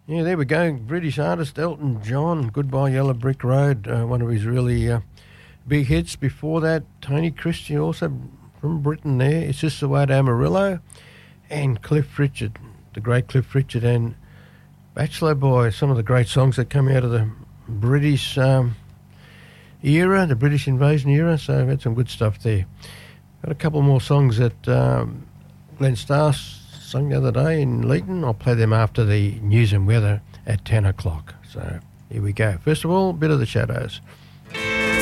Yeah, there we go. British artist Elton John, Goodbye Yellow Brick Road, one of his really big hits. Before that, Tony Christie, also from Britain there, It's Just the Way to Amarillo, and Cliff Richard, the great Cliff Richard, and Bachelor Boy, some of the great songs that come out of the British era, the British invasion era, so I've had some good stuff there. Got a couple more songs that Glenn Starr sung the other day in Leeton. I'll play them after the news and weather at 10 o'clock. So here we go. First of all, a bit of the Shadows.